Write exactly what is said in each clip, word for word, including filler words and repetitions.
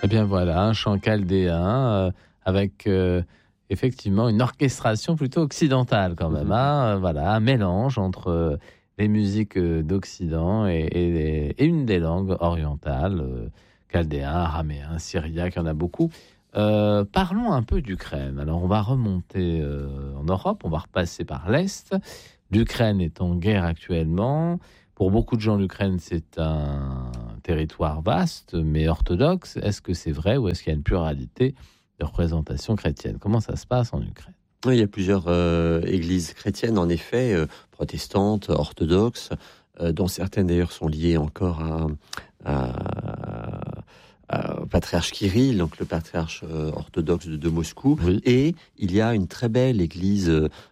Eh bien voilà, un chant chaldéen euh, avec euh, effectivement une orchestration plutôt occidentale quand même. Mhm. Hein, voilà, un mélange entre euh, les musiques euh, d'Occident et, et, et une des langues orientales, euh, chaldéen, araméen, syriaque, il y en a beaucoup. Euh, parlons un peu d'Ukraine. Alors on va remonter euh, en Europe, on va repasser par l'Est. L'Ukraine est en guerre actuellement. Pour beaucoup de gens, l'Ukraine, c'est un territoire vaste, mais orthodoxe. Est-ce que c'est vrai ou est-ce qu'il y a une pluralité de représentation chrétienne ? Comment ça se passe en Ukraine ? Oui, il y a plusieurs euh, églises chrétiennes, en effet, euh, protestantes, orthodoxes, euh, dont certaines d'ailleurs sont liées encore à, à, à, au patriarche Kirill, donc le patriarche euh, orthodoxe de, de Moscou. Oui. Et il y a une très belle église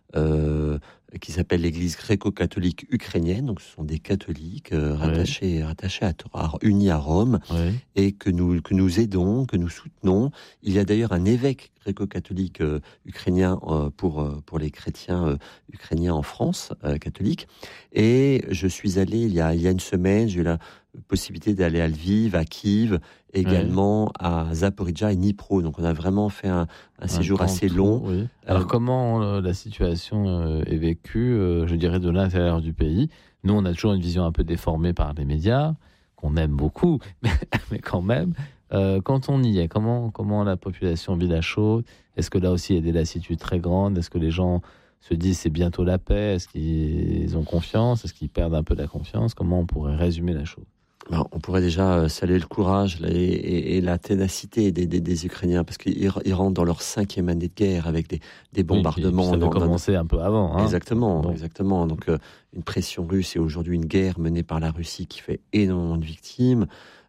euh, qui s'appelle l'église gréco-catholique ukrainienne. Donc, ce sont des catholiques euh, rattachés, oui. rattachés à, à, unis à Rome, oui. et que nous, que nous aidons, que nous soutenons. Il y a d'ailleurs un évêque gréco-catholique euh, ukrainien euh, pour, euh, pour les chrétiens euh, ukrainiens en France, euh, catholiques. Et je suis allé, il y a, il y a une semaine, j'ai eu la possibilité d'aller à Lviv, à Kiev, également oui. à Zaporizhzhia et Dnipro. Donc on a vraiment fait un, un, un séjour assez tout, long. Oui. Alors euh, comment euh, la situation euh, est vécue, euh, je dirais, de l'intérieur du pays ? Nous, on a toujours une vision un peu déformée par les médias, qu'on aime beaucoup, mais, mais quand même, euh, quand on y est, comment, comment la population vit la chose ? Est-ce que là aussi il y a des lassitudes très grandes ? Est-ce que les gens se disent c'est bientôt la paix ? Est-ce qu'ils ont confiance ? Est-ce qu'ils perdent un peu la confiance ? Comment on pourrait résumer la chose ? Ben, on pourrait déjà saluer le courage et, et, et la ténacité des, des, des Ukrainiens, parce qu'ils ils rentrent dans leur cinquième année de guerre avec des, des bombardements. Oui, ça avait commencé un peu avant. Hein. Exactement, bon. exactement. Donc euh, une pression russe et aujourd'hui une guerre menée par la Russie qui fait énormément de victimes.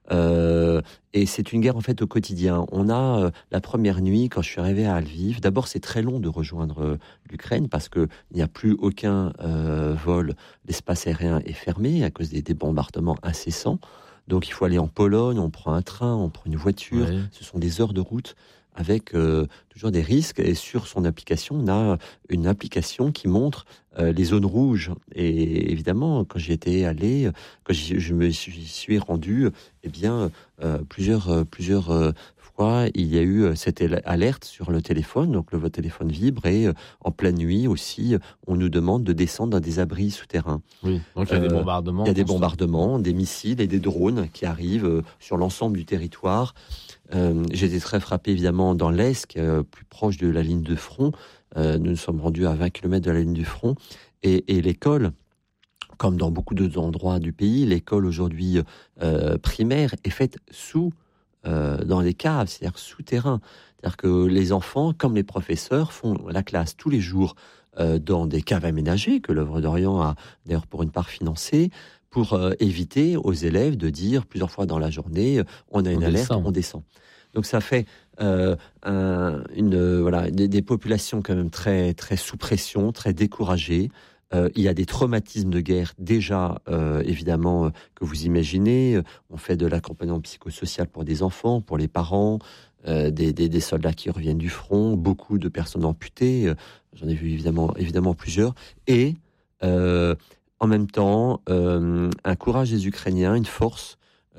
Euh, et c'est une guerre en fait au quotidien. On a euh, la première nuit quand je suis arrivé à Lviv. D'abord, c'est très long de rejoindre euh, l'Ukraine parce que il n'y a plus aucun euh, vol. L'espace aérien est fermé à cause des, des bombardements incessants. Donc, il faut aller en Pologne. On prend un train, on prend une voiture. Oui. Ce sont des heures de route avec euh, toujours des risques. Et sur son application, on a une application qui montre euh, les zones rouges. Et évidemment, quand j'y étais allé, quand j'y, je me suis, suis rendu, eh bien, euh, plusieurs, euh, plusieurs euh, fois, il y a eu euh, cette alerte sur le téléphone. Donc, le, votre téléphone vibre et euh, en pleine nuit aussi, on nous demande de descendre dans des abris souterrains. Oui, donc il y a euh, des bombardements. Il y a des bombardements, des missiles et des drones qui arrivent euh, sur l'ensemble du territoire. Euh, j'ai été très frappé évidemment dans l'Est, qui est euh, plus proche de la ligne de front. Euh, nous nous sommes rendus à vingt kilomètres de la ligne du front. Et, et l'école, comme dans beaucoup d'autres endroits du pays, l'école aujourd'hui euh, primaire est faite sous, euh, dans des caves, c'est-à-dire souterrain. C'est-à-dire que les enfants, comme les professeurs, font la classe tous les jours euh, dans des caves aménagées, que l'Œuvre d'Orient a d'ailleurs pour une part financée, pour euh, éviter aux élèves de dire plusieurs fois dans la journée, euh, on a une on alerte, descend. on descend. Donc ça fait euh, un, une, euh, voilà, des, des populations quand même très, très sous pression, très découragées. Euh, il y a des traumatismes de guerre déjà, euh, évidemment, euh, que vous imaginez. On fait de l'accompagnement psychosocial pour des enfants, pour les parents, euh, des, des, des soldats qui reviennent du front, beaucoup de personnes amputées. Euh, j'en ai vu évidemment, évidemment plusieurs. Et euh, en même temps, euh, un courage des Ukrainiens, une force.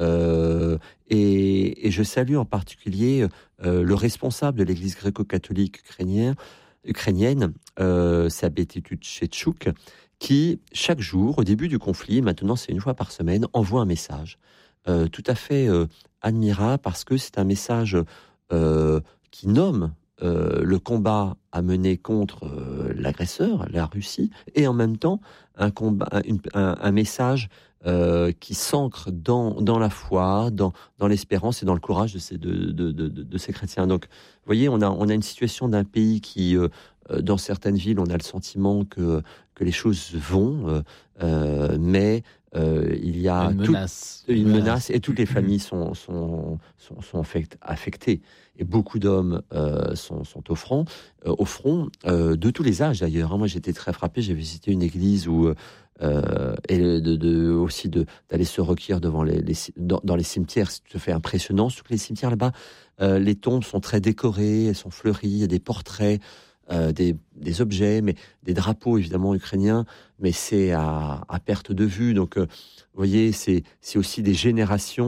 Euh, et, et je salue en particulier euh, le responsable de l'église gréco-catholique ukrainienne, ukrainienne euh, c'est Abétitud Tchetchouk, qui chaque jour, au début du conflit, maintenant c'est une fois par semaine, envoie un message euh, tout à fait euh, admirable parce que c'est un message euh, qui nomme euh, le combat à mener contre euh, l'agresseur, la Russie, et en même temps un, combat, un, un, un message Euh, qui s'ancre dans, dans la foi, dans, dans l'espérance et dans le courage de ces, de, de, de, de ces chrétiens. Donc, vous voyez, on a, on a une situation d'un pays qui, euh, dans certaines villes, on a le sentiment que, que les choses vont, euh, euh, mais euh, il y a une menace, tout, une menace, menace et toutes les familles sont, sont, sont, sont affectées. Et beaucoup d'hommes euh, sont, sont au front, euh, au front euh, de tous les âges d'ailleurs. Hein. Moi, j'étais très frappé. J'ai visité une église où euh, et de, de aussi de d'aller se recueillir devant les, les dans, dans les cimetières. C'est tout à fait impressionnant. Surtout que les cimetières là-bas, euh, les tombes sont très décorées, elles sont fleuries, il y a des portraits, euh, des, des objets, mais des drapeaux évidemment ukrainiens. Mais c'est à, à perte de vue. Donc, euh, vous voyez, c'est c'est aussi des générations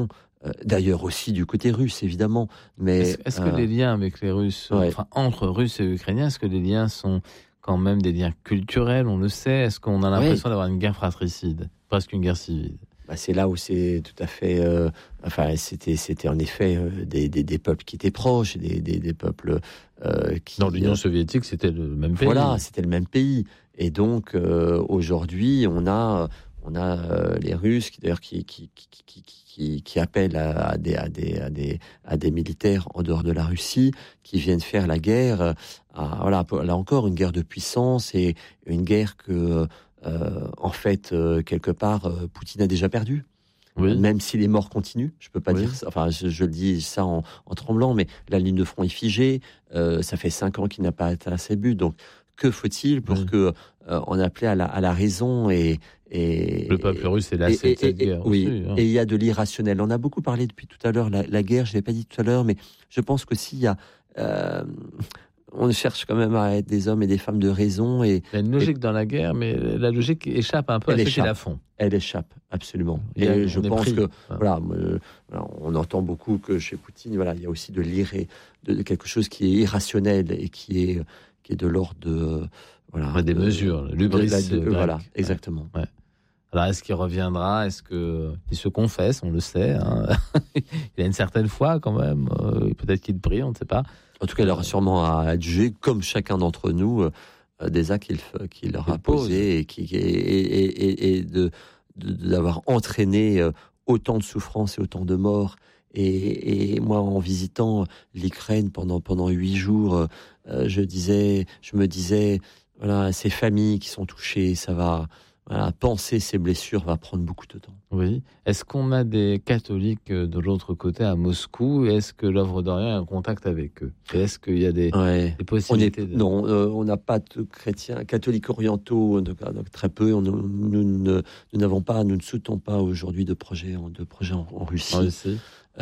euh, d'ailleurs aussi du côté russe, évidemment. Mais est-ce, est-ce que euh, les liens avec les Russes, ouais. enfin entre Russes et Ukrainiens, est-ce que les liens sont quand même des liens culturels, on le sait? Est-ce qu'on a l'impression ouais. d'avoir une guerre fratricide, presque une guerre civile? Bah, c'est là où c'est tout à fait... Euh, enfin, c'était, c'était en effet euh, des, des, des peuples qui étaient proches, des, des, des peuples euh, qui... Dans l'Union soviétique, c'était le même pays. Voilà, c'était le même pays. Et donc, euh, aujourd'hui, on a, on a euh, les Russes qui, d'ailleurs, qui, qui, qui, qui, qui, qui appellent à, à, des, à, des, à, des, à des militaires en dehors de la Russie qui viennent faire la guerre. À, voilà, là encore, une guerre de puissance et une guerre que... Euh, en fait, euh, quelque part, euh, Poutine a déjà perdu. Oui. Même si les morts continuent, je peux pas oui. dire ça. Enfin, je, je le dis ça en, en tremblant, mais la ligne de front est figée. Euh, ça fait cinq ans qu'il n'a pas atteint ses buts. Donc, que faut-il pour oui. que euh, on appelait à la, à la raison et, et le peuple russe est lassé de cette guerre. Oui. Aussi, hein. Et il y a de l'irrationnel. On a beaucoup parlé depuis tout à l'heure la, la guerre. Je l'ai pas dit tout à l'heure, mais je pense qu'aussi il y a euh, on cherche quand même à être des hommes et des femmes de raison. Et, il y a une logique et, dans la guerre, mais la logique échappe un peu à ceux qui la font. Elle échappe, absolument. Et, et je pense pris. que, ah. voilà, euh, on entend beaucoup que chez Poutine, voilà, il y a aussi de l'irré, de, de quelque chose qui est irrationnel et qui est, qui est de l'ordre de, voilà, ouais, des de, mesures, l'ubris. De, de, voilà, exactement. Ouais. Ouais. Alors, est-ce qu'il reviendra? Est-ce qu'il se confesse? On le sait. Hein. Il a une certaine foi quand même. Euh, peut-être qu'il prie, on ne sait pas. En tout cas, il aura sûrement à adjuger, comme chacun d'entre nous, euh, des actes qu'il, qu'il leur a posés et, qui, et, et, et, et de, de, d'avoir entraîné euh, autant de souffrances et autant de morts. Et, et moi, en visitant l'Ukraine pendant pendant huit jours, euh, je disais, je me disais, voilà, ces familles qui sont touchées, ça va. Voilà, penser ces blessures va prendre beaucoup de temps. Oui. Est-ce qu'on a des catholiques de l'autre côté à Moscou? Est-ce que l'œuvre d'Orient a un contact avec eux? Et est-ce qu'il y a des, ouais. des possibilités on est, de... Non, euh, on n'a pas de chrétiens, catholiques orientaux, donc, donc très peu. On, nous, nous, nous, nous n'avons pas, nous ne soutenons pas aujourd'hui de projets en, de projets en, en Russie. En Russie.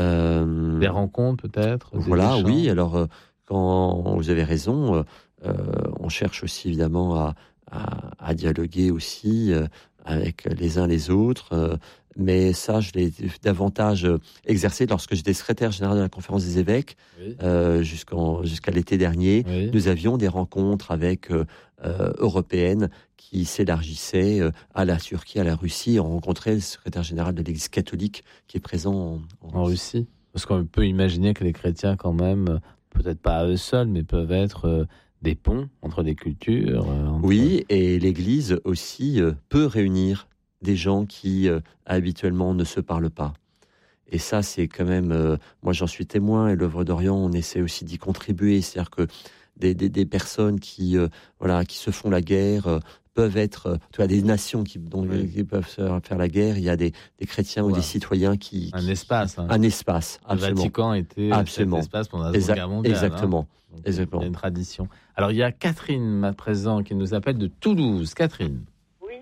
Euh, des rencontres peut-être. Voilà, oui. Alors euh, quand vous avez raison, euh, on cherche aussi évidemment à À, à dialoguer aussi euh, avec les uns les autres. Euh, mais ça, je l'ai davantage exercé lorsque j'étais secrétaire général de la Conférence des évêques, oui. euh, jusqu'en, jusqu'à l'été dernier. Oui. Nous avions des rencontres avec euh, euh, européennes qui s'élargissaient euh, à la Turquie, à la Russie. On rencontrait le secrétaire général de l'Église catholique qui est présent en, en, en Russie. Russie. Parce qu'on peut imaginer que les chrétiens, quand même, peut-être pas à eux seuls, mais peuvent être... Euh, des ponts entre les cultures. Euh, entre... Oui, et l'Église aussi euh, peut réunir des gens qui euh, habituellement ne se parlent pas. Et ça, c'est quand même... Euh, moi, j'en suis témoin, et l'œuvre d'Orient, on essaie aussi d'y contribuer. C'est-à-dire que des, des, des personnes qui, euh, voilà, qui se font la guerre euh, peuvent être... Euh, tu vois, des nations qui, dont, oui. qui peuvent faire la guerre. Il y a des, des chrétiens ouais. ou des citoyens qui... Un qui, espace. Hein. Un espace, absolument. Le Vatican était absolument. cet espace pendant la Seconde Guerre mondiale. Exactement. Hein. Donc, Exactement. Il y a une tradition. Alors, il y a Catherine, à présent, qui nous appelle de Toulouse. Catherine. Oui.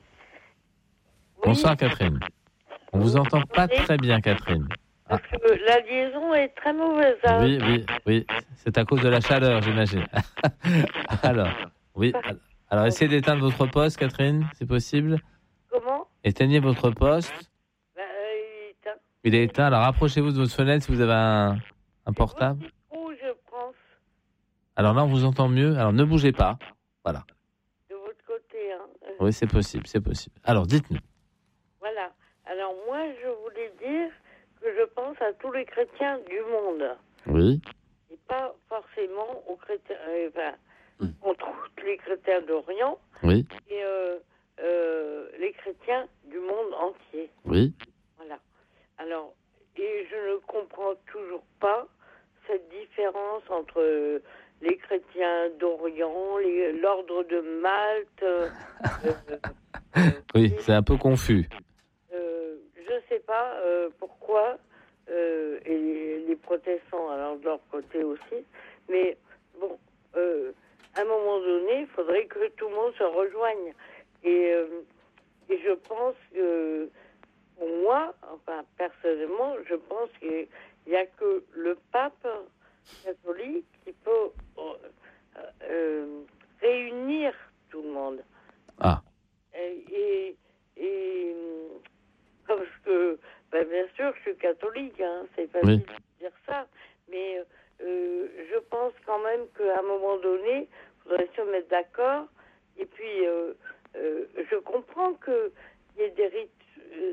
Bonsoir, oui. Catherine. On vous entend pas très bien, Catherine. Parce ah. que la liaison est très mauvaise. Hein. Oui, oui, oui. C'est à cause de la chaleur, j'imagine. Alors, oui. Alors, essayez d'éteindre votre poste, Catherine, c'est possible? Comment? Éteignez votre poste. Ben, euh, il est éteint. Il est éteint. Alors, rapprochez-vous de votre fenêtre si vous avez un, un portable. Où je pense. Alors là, on vous entend mieux. Alors, ne bougez pas. Voilà. De votre côté, hein. Oui, c'est possible, c'est possible. Alors, dites-nous. Voilà. Alors, moi, je voulais dire que je pense à tous les chrétiens du monde. Oui. Et pas forcément aux chrétiens... Euh, enfin, mmh. contre tous les chrétiens d'Orient. Oui. Et euh, euh, les chrétiens du monde entier. Oui. Voilà. Alors, et je ne comprends toujours pas cette différence entre... Euh, les chrétiens d'Orient, les, l'ordre de Malte. Euh, euh, oui, c'est un peu confus. Euh, je ne sais pas euh, pourquoi, euh, et les, les protestants, alors de leur côté aussi, mais bon, euh, à un moment donné, il faudrait que tout le monde se rejoigne. Et, euh, et je pense que, pour moi, enfin personnellement, je pense qu'il n'y a que le pape catholique qui peut euh, euh, réunir tout le monde. Ah. Et, et, et parce que ben, bien sûr, je suis catholique, hein, c'est facile Oui. de dire ça, mais euh, je pense quand même qu'à un moment donné, il faudrait se mettre d'accord. Et puis, euh, euh, je comprends qu'il y ait des rites, euh,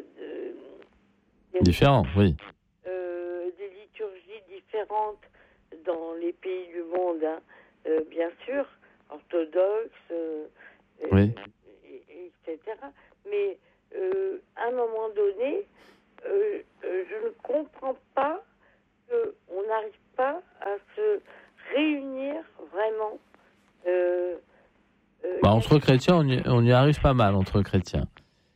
des, Différent, oui. euh, des liturgies différentes dans les pays du monde, hein, euh, bien sûr, orthodoxes, euh, Oui. et, et, etc. Mais euh, à un moment donné, euh, euh, je ne comprends pas qu'on n'arrive pas à se réunir vraiment. Euh, euh, Bah, entre chrétiens, on y, on y arrive pas mal, entre chrétiens.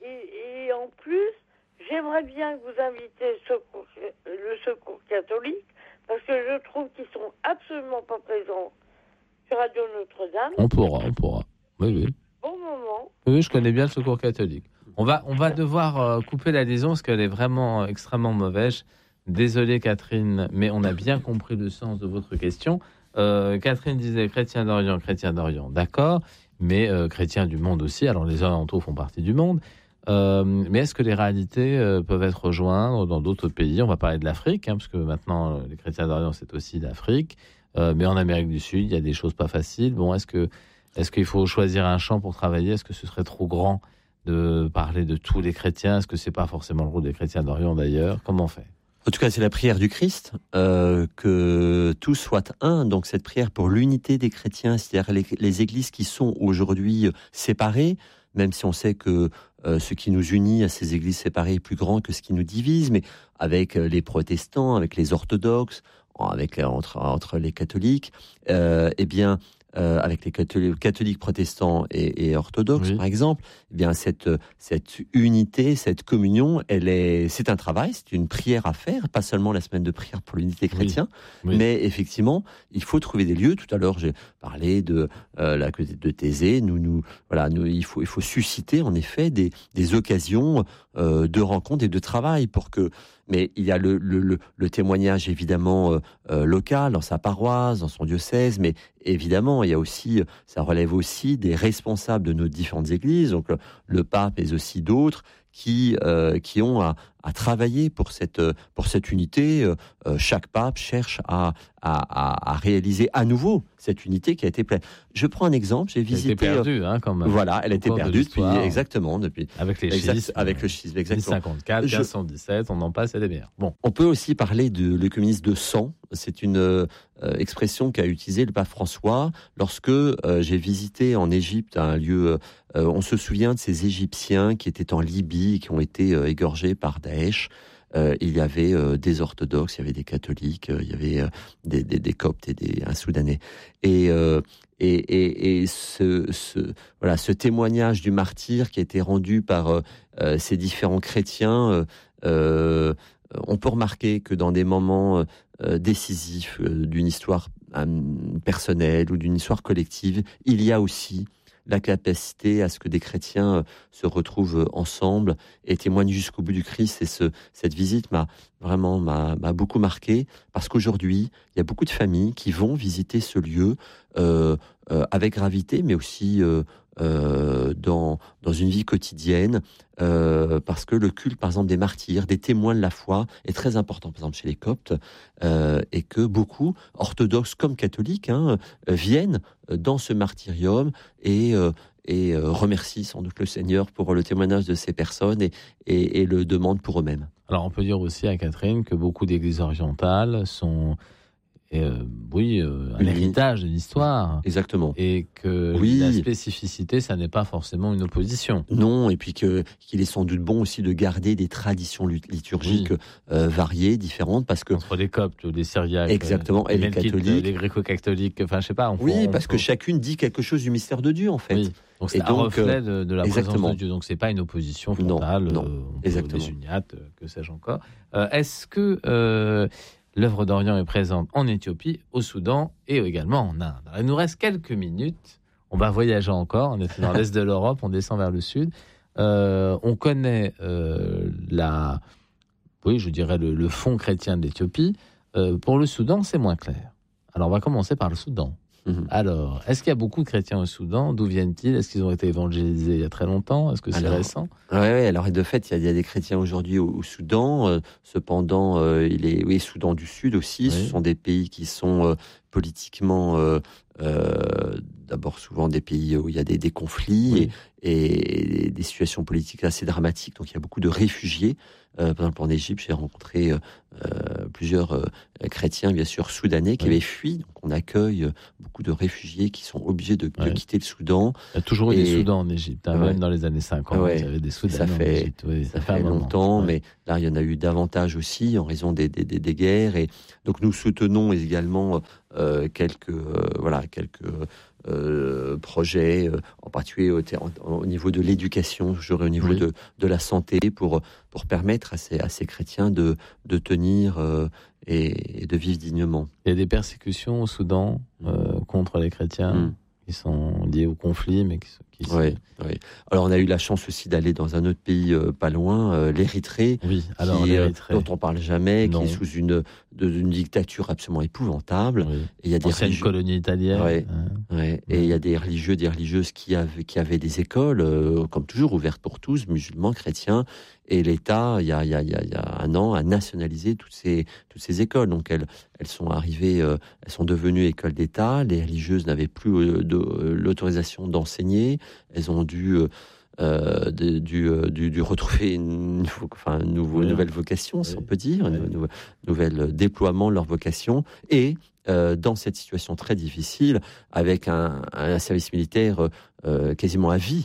et, et en plus, j'aimerais bien que vous invitez le secours, le secours catholique, parce que je trouve qu'ils sont absolument pas présents sur Radio Notre-Dame. On pourra, on pourra. Oui, oui. Bon moment. Oui, je connais bien le secours catholique. On va, on va devoir euh, couper la liaison parce qu'elle est vraiment euh, extrêmement mauvaise. Désolé Catherine, mais on a bien compris le sens de votre question. Euh, Catherine disait chrétien d'Orient, chrétien d'Orient, d'accord, mais euh, chrétien du monde aussi. Alors les orientaux font partie du monde. Euh, mais est-ce que les réalités euh, peuvent être rejointes dans d'autres pays ? On va parler de l'Afrique, hein, parce que maintenant euh, les chrétiens d'Orient c'est aussi l'Afrique. Euh, mais en Amérique du Sud, il y a des choses pas faciles. Bon, est-ce que Est-ce qu'il faut choisir un champ pour travailler ? Est-ce que ce serait trop grand de parler de tous les chrétiens ? Est-ce que c'est pas forcément le rôle des chrétiens d'Orient d'ailleurs ? Comment on fait ? En tout cas, c'est la prière du Christ, euh, que tous soient un. Donc cette prière pour l'unité des chrétiens, c'est-à-dire les, les églises qui sont aujourd'hui séparées, même si on sait que euh, ce qui nous unit à ces églises séparées est plus grand que ce qui nous divise, mais avec les protestants, avec les orthodoxes, avec entre, entre les catholiques, euh, eh bien, euh, avec les catholiques, catholiques protestants et, et orthodoxes, oui. par exemple, eh bien cette cette unité, cette communion, elle est, c'est un travail, c'est une prière à faire, pas seulement la semaine de prière pour l'unité des chrétiens, oui. Oui. mais effectivement, il faut trouver des lieux. Tout à l'heure, j'ai parlé de euh, la de Thésée. Nous, nous, voilà, nous, il faut il faut susciter en effet des des occasions euh, de rencontres et de travail pour que. Mais il y a le, le, le, le témoignage évidemment euh, euh, local, dans sa paroisse, dans son diocèse, mais évidemment, il y a aussi, ça relève aussi des responsables de nos différentes églises, donc le pape mais aussi d'autres, qui, euh, qui ont à, à travailler pour cette, pour cette unité. Euh, chaque pape cherche à, à, à réaliser à nouveau cette unité qui a été pleine. Je prends un exemple, j'ai visité... Elle a été perdue, hein, quand même. Voilà, elle a été perdue depuis, exactement, depuis... Avec les exact, schismes. Avec le schisme, exactement. mille cinquante-quatre, mille cinq cent dix-sept, on en passe et des bières. Bon. On peut aussi parler de l'œcuménisme de sang. C'est une euh, expression qu'a utilisée le pape François lorsque euh, j'ai visité en Égypte un lieu... Euh, on se souvient de ces Égyptiens qui étaient en Libye et qui ont été euh, égorgés par Daesh. Euh, il y avait euh, des orthodoxes, il y avait des catholiques, euh, il y avait euh, des, des, des coptes et des un soudanais. Et, euh, et, et, et ce, ce, voilà, ce témoignage du martyr qui a été rendu par euh, euh, ces différents chrétiens, euh, euh, on peut remarquer que dans des moments euh, décisifs euh, d'une histoire euh, personnelle ou d'une histoire collective, il y a aussi la capacité à ce que des chrétiens se retrouvent ensemble et témoignent jusqu'au bout du Christ. Et ce, cette visite m'a vraiment m'a, m'a beaucoup marqué, parce qu'aujourd'hui, il y a beaucoup de familles qui vont visiter ce lieu euh, euh, avec gravité, mais aussi euh, euh, dans, dans une vie quotidienne, euh, parce que le culte, par exemple, des martyrs, des témoins de la foi, est très important, par exemple, chez les Coptes, euh, et que beaucoup, orthodoxes comme catholiques, hein, viennent dans ce martyrium et, euh, et euh, remercient sans doute le Seigneur pour le témoignage de ces personnes et, et, et le demandent pour eux-mêmes. Alors, on peut dire aussi à Catherine que beaucoup d'églises orientales sont... Euh, oui, euh, un oui. héritage de l'histoire. Exactement. Et que oui. la spécificité, ça n'est pas forcément une opposition. Non, et puis que, qu'il est sans doute bon aussi de garder des traditions liturgiques oui. euh, variées, différentes, parce que... Entre les Coptes, les Syriaques, exactement, les, et les catholiques. Les gréco-catholiques, enfin, je sais pas. On oui, faut, parce faut... que chacune dit quelque chose du mystère de Dieu, en fait. Oui. Donc, c'est et un donc, reflet de, de la exactement. présence de Dieu. Donc, c'est pas une opposition frontale. Non, non euh, exactement. Des uniates, que sais-je encore. Euh, est-ce que... Euh, L'œuvre d'Orient est présente en Éthiopie, au Soudan et également en Inde. Alors, il nous reste quelques minutes. On va voyager encore. On est dans l'est de l'Europe, on descend vers le sud. Euh, on connaît euh, la, oui, je dirais le, le fond chrétien de l'Éthiopie. Euh, pour le Soudan, c'est moins clair. Alors, on va commencer par le Soudan. Mmh. Alors, est-ce qu'il y a beaucoup de chrétiens au Soudan? D'où viennent-ils? Est-ce qu'ils ont été évangélisés il y a très longtemps? Est-ce que c'est Alors, récent? Oui, ouais, alors de fait, il y, a, il y a des chrétiens aujourd'hui au, au Soudan. Euh, cependant, euh, il est, oui, Soudan du Sud aussi. Oui. Ce sont des pays qui sont euh, politiquement, euh, euh, d'abord souvent des pays où il y a des, des conflits Oui. et, et des situations politiques assez dramatiques. Donc il y a beaucoup de réfugiés. Euh, par exemple, en Égypte, j'ai rencontré euh, euh, plusieurs euh, chrétiens, bien sûr, soudanais qui Oui. avaient fui. Donc on accueille euh, beaucoup de réfugiés qui sont obligés de, de Ouais. quitter le Soudan. Il y a toujours eu Et- des Soudans en Égypte, hein, Ouais. même dans les années cinquante, Ouais. il y avait des Soudanais Ça fait- en Égypte. Oui, Ça fait un fait moment. longtemps, Ouais. mais là, il y en a eu davantage aussi en raison des, des, des, des guerres. Et donc, nous soutenons également euh, quelques, euh, voilà, quelques euh, projets, euh, en particulier au, ter- en- au niveau de l'éducation, je dirais au niveau Oui. de, de la santé, pour, pour permettre à ces, à ces chrétiens de, de tenir euh, et, et de vivre dignement. Il y a des persécutions au Soudan euh, contre les chrétiens Mm. qui sont liées au conflit, mais qui, qui sont- Oui, oui. Alors, on a eu la chance aussi d'aller dans un autre pays euh, pas loin, euh, l'Érythrée. Oui, alors qui, euh, l'Érythrée. dont on parle jamais, Non. qui est sous une, de- une dictature absolument épouvantable. Oui. Et il y a des Ancienne religieux, colonie italienne. Ouais. hein. ouais, et il y a des religieux, des religieuses qui avaient, qui avaient des écoles, euh, comme toujours, ouvertes pour tous, musulmans, chrétiens. Et l'État, il y a, il y a, il y a, il y a un an, a nationalisé toutes ces, toutes ces écoles. Donc elles, elles sont arrivées, euh, elles sont devenues écoles d'État. Les religieuses n'avaient plus euh, de, euh, l'autorisation d'enseigner. Elles ont dû euh, Euh, dû, dû, dû, dû retrouver une, enfin, une nouveau, Oui. nouvelle vocation, si Oui. on peut dire, Oui. un nou- nouvel déploiement de leur vocation. Et euh, dans cette situation très difficile, avec un, un service militaire euh, quasiment à vie,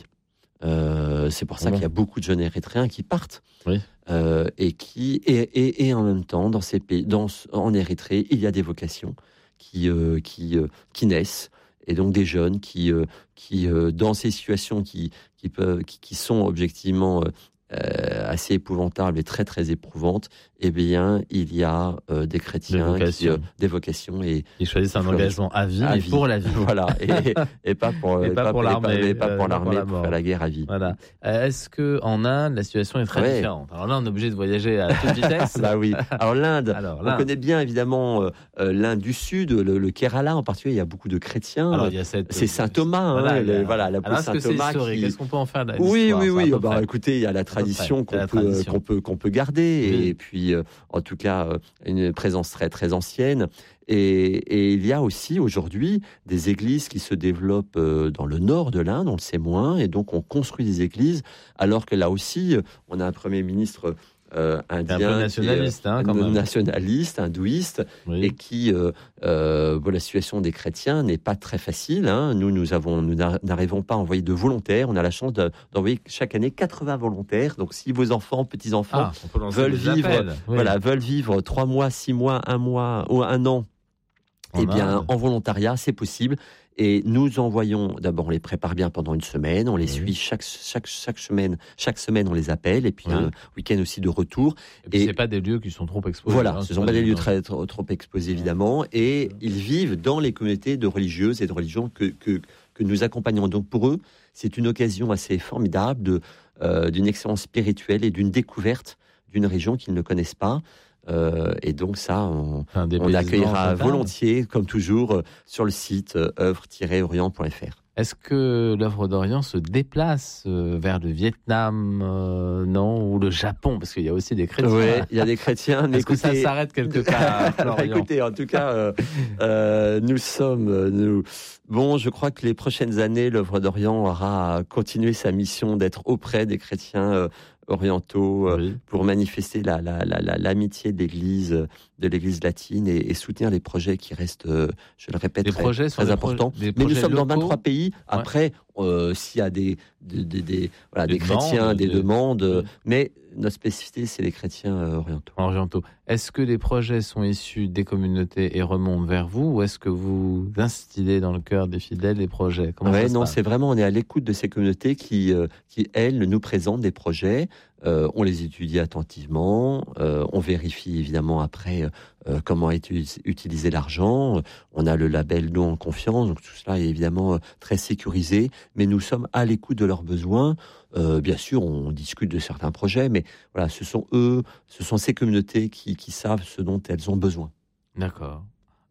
euh, c'est pour ça Bon. qu'il y a beaucoup de jeunes Érythréens qui partent. Oui. Euh, et, qui, et, et, et en même temps, dans ces pays, dans, en Érythrée, il y a des vocations qui, euh, qui, euh, qui naissent. Et donc des jeunes qui, euh, qui euh, dans ces situations qui, qui, peuvent, qui, qui sont objectivement euh, euh, assez épouvantables et très très éprouvantes, eh bien il y a euh, des chrétiens, Des vocations. qui, euh, des vocations et Ils choisissent un Floride. engagement à vie, À mais vie. pour la vie. voilà et, et pas pour Et pas pour et l'armée, et pas euh, pour pas pour l'armée la pour mort. faire la guerre à vie. Voilà. Euh, Est-ce que en Inde, la situation est très Ouais. différente? Alors là, on est obligé de voyager à toute vitesse. Bah oui. Alors l'Inde, Alors, on l'Inde. connaît bien évidemment euh, euh, l'Inde du Sud, le, le Kerala en particulier. Il y a beaucoup de chrétiens. Alors, il y a cette. C'est Saint Thomas, hein, Voilà, le- il y a- voilà, la Alors, est-ce Saint que c'est Thomas historique? qui- Qu'est-ce qu'on peut en faire de Oui, l'histoire, oui, ça, à oui. peu Bah, près écoutez, il y a la tradition C'est qu'on la peut, tradition. qu'on peut, qu'on peut garder, Oui. et puis, euh, en tout cas, euh, une présence très, très ancienne. Et, et il y a aussi aujourd'hui des églises qui se développent euh, dans le nord de l'Inde, on le sait moins, et donc on construit des églises, alors que là aussi, euh, on a un premier ministre euh, indien, un peu nationaliste, qui est, euh, hein, quand même. nationaliste, hindouiste, Oui. et qui, euh, euh, bon, la situation des chrétiens n'est pas très facile. Hein. Nous, nous avons, nous n'a- n'arrivons pas à envoyer de volontaires. On a la chance de- d'envoyer chaque année quatre-vingts volontaires. Donc, si vos enfants, petits-enfants, Ah, on peut lancer veulent des vivre, appels. Oui. voilà, veulent vivre trois mois, six mois, un mois ou un an, En eh bien, Inde. en volontariat, c'est possible. Et nous envoyons, d'abord, on les prépare bien pendant une semaine, on les Oui. suit chaque, chaque, chaque semaine, chaque semaine, on les appelle, et puis Oui. un week-end aussi de retour. Et puis, et- c'est pas des lieux qui sont trop exposés. Voilà, hein, ce c'est sont pas pas des lieux gens- très, trop, trop exposés, évidemment, et ils vivent dans les communautés de religieuses et de religions que, que, que nous accompagnons. Donc pour eux, c'est une occasion assez formidable de, euh, d'une expérience spirituelle et d'une découverte d'une région qu'ils ne connaissent pas. Euh, et donc ça, on, Enfin, des on paysans accueillera total. volontiers, comme toujours, euh, sur le site euh, œuvre tiret orient point f r. Est-ce que l'œuvre d'Orient se déplace euh, vers le Vietnam, euh, non, ou le Japon? Parce qu'il y a aussi des chrétiens. Oui, il y a des chrétiens. mais Est-ce que ça écoutez- s'arrête quelque part à Lorient? Écoutez, en tout cas, euh, euh, nous sommes, euh, nous, bon, je crois que les prochaines années, l'œuvre d'Orient aura continué sa mission d'être auprès des chrétiens euh, orientaux euh, Oui. pour manifester la, la, la, la- l'amitié de l'Église, euh, de l'Église latine et, et soutenir les projets qui restent, euh, je le répète, Les très, projets sont très des importants. projets- des Mais nous projets sommes dans locaux. vingt-trois pays. Après, euh, s'il y a des, des, des, des- voilà, Des des chrétiens, demandes, des des- demandes, euh, oui. mais notre spécificité, c'est les chrétiens euh, orientaux. Orientaux. Est-ce que les projets sont issus des communautés et remontent vers vous, ou est-ce que vous instillez dans le cœur des fidèles les projets? Comment Ouais, ça se non, passe? c'est vraiment, on est à l'écoute de ces communautés qui, euh, qui elles, nous présentent des projets. Euh, on les étudie attentivement. Euh, on vérifie évidemment après euh, comment est uti- utilisé l'argent. On a le label Don en confiance, donc tout cela est évidemment euh, très sécurisé. Mais nous sommes à l'écoute de leurs besoins. Euh, bien sûr, on discute de certains projets, mais voilà, ce sont eux, ce sont ces communautés qui, qui savent ce dont elles ont besoin. D'accord.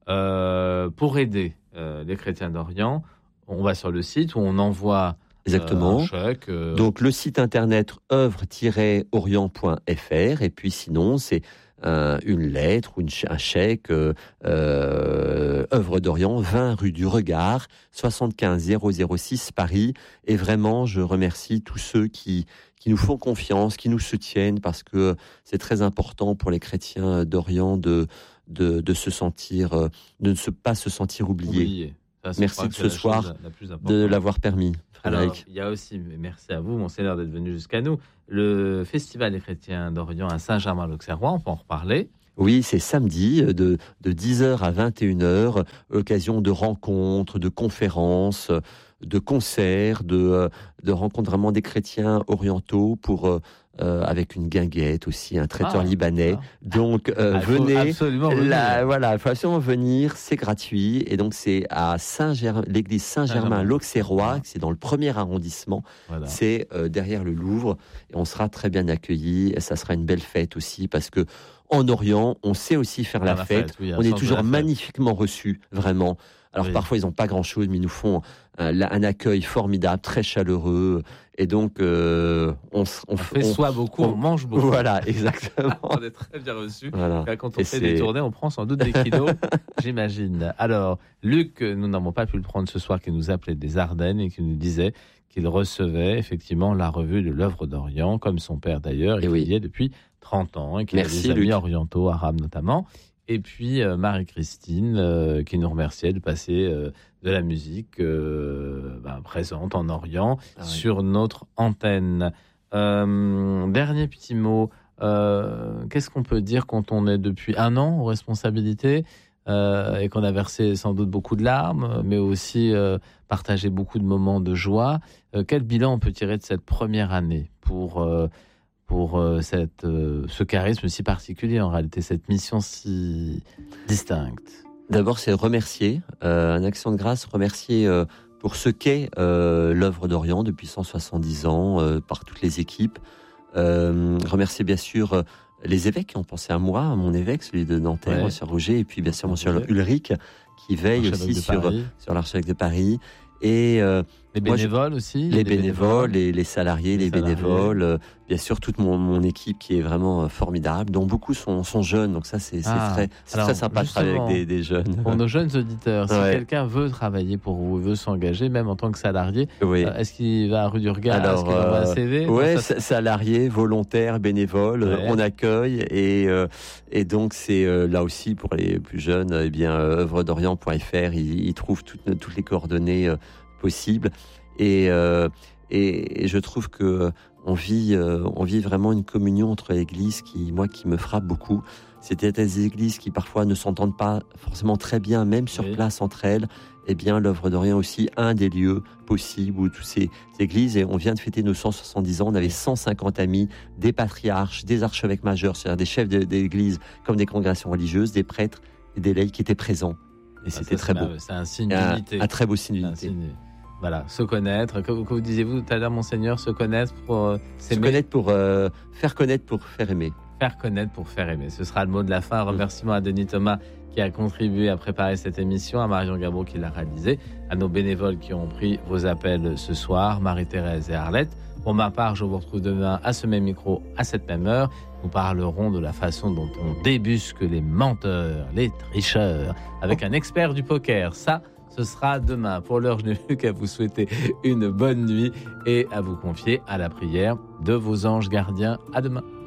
Euh, pour aider euh, les chrétiens d'Orient, on va sur le site où on envoie Exactement. euh, un chèque. Euh... Donc le site internet œuvre tiret orient point f r et puis sinon c'est euh, une lettre ou une ch- un chèque euh, euh, œuvre d'Orient, vingt rue du Regard, soixante-quinze zéro zéro six Paris. Et vraiment, je remercie tous ceux qui qui nous font confiance, qui nous soutiennent, parce que c'est très important pour les chrétiens d'Orient de de, de se sentir, de ne se, pas se sentir oubliés. Oublié. Ça, Merci de ce soir la de l'avoir permis. Alors, il y a aussi, merci à vous, Monseigneur, d'être venu jusqu'à nous, le Festival des chrétiens d'Orient à Saint-Germain-l'Auxerrois, on peut en reparler. Oui, c'est samedi de, de dix heures à vingt et une heures, occasion de rencontres, de conférences, de concerts, de, de rencontres vraiment des chrétiens orientaux pour... Euh, avec une guinguette aussi, un traiteur ah, libanais. Ah. Donc euh, ah, venez, absolument la, voilà, il faut absolument venir, c'est gratuit. Et donc c'est à Saint-Germain, l'église Saint-Germain-l'Auxerrois, c'est dans le premier arrondissement, voilà. C'est euh, derrière le Louvre. Et on sera très bien accueillis. Et ça sera une belle fête aussi, parce que en Orient, on sait aussi faire la, la fête. fête oui, on est toujours magnifiquement reçus, vraiment. Alors oui. Parfois ils n'ont pas grand-chose, mais ils nous font un, un accueil formidable, très chaleureux. Et donc euh, on, on, on fait on, soit beaucoup, on, on mange beaucoup. Voilà, exactement. On est très bien reçus. Voilà. Quand on Et fait c'est... des tournées, on prend sans doute des kilos, j'imagine. Alors Luc, nous n'avons pas pu le prendre ce soir, qui nous appelait des Ardennes et qui nous disait qu'il recevait effectivement la revue de l'œuvre d'Orient, comme son père d'ailleurs, et, et qu'il oui. y est depuis trente ans, et qu'il Merci, a des amis Luc. orientaux, arabes notamment. Et puis euh, Marie-Christine euh, qui nous remerciait de passer euh, de la musique euh, ben, présente en Orient ah, oui. sur notre antenne. Euh, dernier petit mot, euh, qu'est-ce qu'on peut dire quand on est depuis un an aux responsabilités euh, et qu'on a versé sans doute beaucoup de larmes, mais aussi euh, partagé beaucoup de moments de joie. Euh, quel bilan on peut tirer de cette première année pour... Euh, pour euh, cette, euh, ce charisme si particulier, en réalité, cette mission si distincte? D'abord, c'est remercier, euh, un action de grâce, remercier euh, pour ce qu'est euh, l'œuvre d'Orient depuis cent soixante-dix ans, euh, par toutes les équipes. Euh, remercier bien sûr euh, les évêques qui ont pensé à moi, à mon évêque, celui de Nanterre, ouais. Monsieur Roger, et puis bien sûr Monsieur okay. Ulrich, qui veille aussi sur, sur l'archevêque de Paris. Et euh, les bénévoles moi, aussi les, les bénévoles, les, les salariés, les, les salariés. bénévoles, euh, bien sûr toute mon, mon équipe qui est vraiment formidable, dont beaucoup sont, sont jeunes, donc ça c'est, c'est, ah, très, c'est très sympa de travailler avec des, des jeunes. Pour nos jeunes auditeurs, si ouais. quelqu'un veut travailler pour vous, veut s'engager, même en tant que salarié, oui. euh, est-ce qu'il va à rue du Regard? Alors, est-ce qu'il envoie un C V? Oui, ça... salarié, volontaire, bénévole, ouais. on accueille, et, euh, et donc c'est euh, là aussi pour les plus jeunes, eh bien euh, œuvre d'orient point f r, ils, ils trouvent toutes, toutes les coordonnées euh, possible et, euh, et et je trouve que on vit euh, on vit vraiment une communion entre l'Église qui moi qui me frappe beaucoup. C'était des églises qui parfois ne s'entendent pas forcément très bien, même sur oui. place entre elles. Eh bien, l'œuvre d'Orient aussi un des lieux possibles où toutes ces églises, et on vient de fêter nos cent soixante-dix ans, on avait cent cinquante amis, des patriarches, des archevêques majeurs, c'est-à-dire des chefs d'église comme des congrégations religieuses, des prêtres et des laïcs qui étaient présents. Et ah, c'était très beau. C'est un signe d'unité. Un, un très beau signe d'unité. Voilà, se connaître. Que, que vous disiez-vous tout à l'heure, Monseigneur, se connaître pour euh, s'aimer. Se connaître pour euh, faire connaître pour faire aimer. Faire connaître pour faire aimer. Ce sera le mot de la fin. Remerciement à Denis Thomas qui a contribué à préparer cette émission, à Marion Gabreau qui l'a réalisée, à nos bénévoles qui ont pris vos appels ce soir, Marie-Thérèse et Arlette. Pour ma part, je vous retrouve demain à ce même micro, à cette même heure. Nous parlerons de la façon dont on débusque les menteurs, les tricheurs, avec un expert du poker. Ça, ce sera demain. Pour l'heure, je n'ai plus qu'à vous souhaiter une bonne nuit et à vous confier à la prière de vos anges gardiens. À demain.